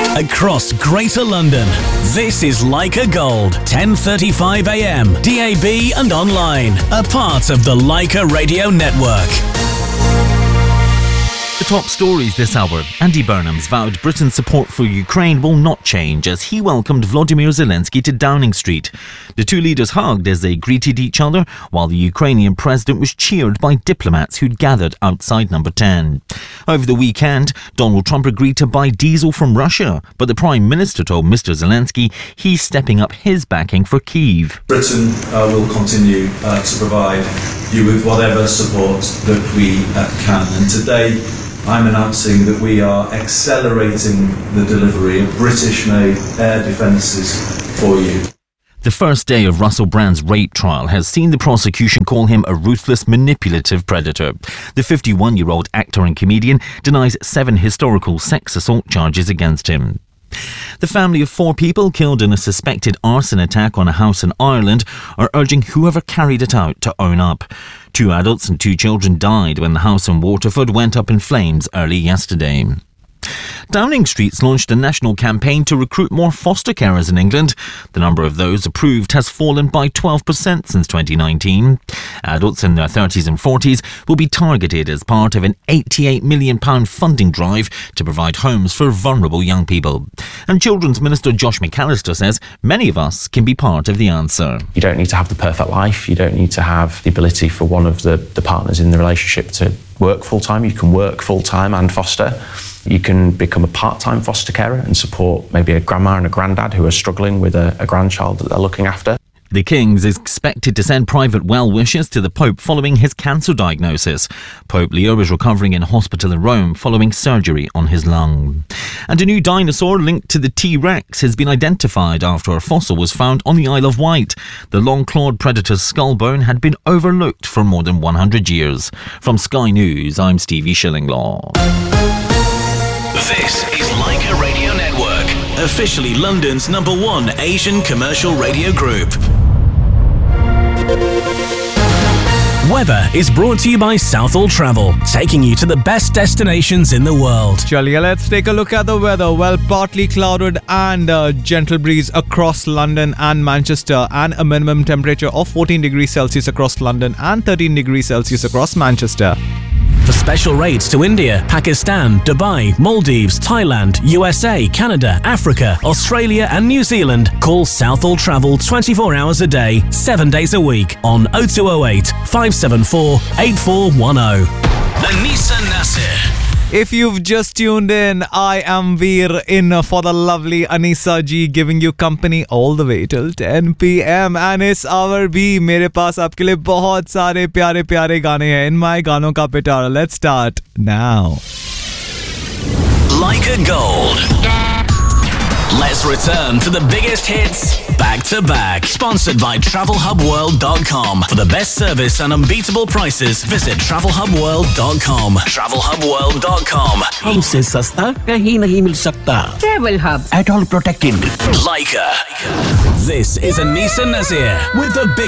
Across Greater London, this is Leica Gold, 10:35 a.m, DAB and online, a part of the Leica Radio Network. The top stories this hour. Andy Burnham's vowed Britain's support for Ukraine will not change as he welcomed Volodymyr Zelensky to Downing Street. The two leaders hugged as they greeted each other, while the Ukrainian president was cheered by diplomats who'd gathered outside Number 10. Over the weekend, Donald Trump agreed to buy diesel from Russia, but the Prime Minister told Mr. Zelensky he's stepping up his backing for Kyiv. Britain will continue to provide you with whatever support that we can. And today, I'm announcing that we are accelerating the delivery of British-made air defences for you. The first day of Russell Brand's rape trial has seen the prosecution call him a ruthless, manipulative predator. The 51-year-old actor and comedian denies 7 historical sex assault charges against him. The family of 4 people killed in a suspected arson attack on a house in Ireland are urging whoever carried it out to own up. 2 adults and 2 children died when the house in Waterford went up in flames early yesterday. Downing Street's launched a national campaign to recruit more foster carers in England. The number of those approved has fallen by 12% since 2019. Adults in their 30s and 40s will be targeted as part of an £88 million funding drive to provide homes for vulnerable young people. And Children's Minister Josh McAllister says many of us can be part of the answer. You don't need to have the perfect life. You don't need to have the ability for one of the partners in the relationship to work full-time. You can work full-time and foster. You can become a part-time foster carer and support maybe a grandma and a granddad who are struggling with a grandchild that they're looking after. The King is expected to send private well wishes to the Pope following his cancer diagnosis. Pope Leo is recovering in hospital in Rome following surgery on his lung. And a new dinosaur linked to the T-Rex has been identified after a fossil was found on the Isle of Wight. The long-clawed predator's skull bone had been overlooked for more than 100 years. From Sky News, I'm Stevie Shillinglaw. This is Leica Radio Network, officially London's #1 Asian commercial radio group. Weather is brought to you by Southall Travel, taking you to the best destinations in the world. Chaliye, let's take a look at the weather. Well, partly clouded and a gentle breeze across London and Manchester, and a minimum temperature of 14 degrees Celsius across London and 13 degrees Celsius across Manchester. For special rates to India, Pakistan, Dubai, Maldives, Thailand, USA, Canada, Africa, Australia and New Zealand, call Southall Travel 24 hours a day, 7 days a week on 0208 574 8410. The Nissan Nasir. If you've just tuned in, I am Veer in for the lovely Anisa ji, giving you company all the way till 10 p.m. And इस hour भी मेरे पास आपके लिए बहुत सारे प्यारे प्यारे गाने हैं. In my गानों का पिटारा. Let's start now. Leica Gold. Let's return to the biggest hits back to back. Sponsored by TravelHubWorld.com. For the best service and unbeatable prices, visit TravelHubWorld.com. TravelHubWorld.com. हमसे सस्ता कहीं नहीं मिल सकता. Travel Hub. At all protected. Leica. This is Anisa Nasir with the big